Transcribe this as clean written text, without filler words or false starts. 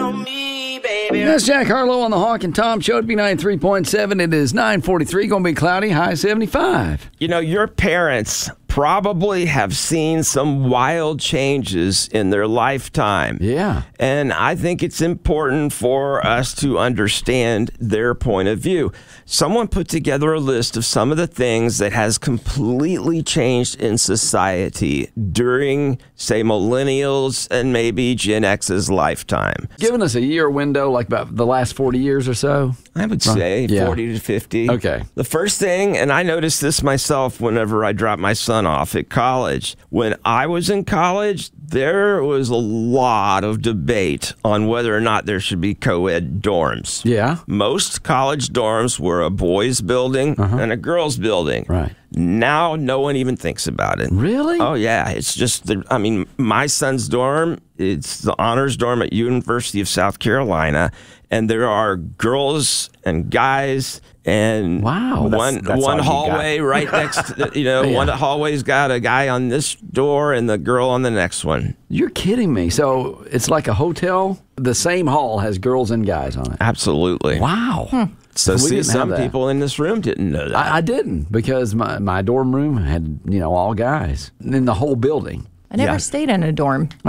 on me, baby. That's Jack Harlow on the Hawk and Tom Show. It'd be 93.7. It is 9:43. Going to be cloudy. High 75. You know, your parents probably have seen some wild changes in their lifetime. Yeah. And I think it's important for us to understand their point of view. Someone put together a list of some of the things that has completely changed in society during, say, millennials and maybe Gen X's lifetime. Giving us a year window, like about the last 40 years or so. I would say Yeah. 40 to 50. Okay. The first thing, and I noticed this myself whenever I dropped my son off at college. When I was in college, there was a lot of debate on whether or not there should be co-ed dorms. Yeah. Most college dorms were a boys' building and a girls' building. Right. Now, no one even thinks about it. Really? Oh, yeah. It's just, my son's dorm, it's the honors dorm at University of South Carolina, and there are girls and guys and Wow. one hallway right next to, Yeah. one hallway's got a guy on this door and the girl on the next one. You're kidding me. So it's like a hotel. The same hall has girls and guys on it. Absolutely. Wow. So We see, didn't have some that. people in this room didn't know that. I didn't, because my dorm room had, all guys in the whole building. I never Yeah. stayed in a dorm.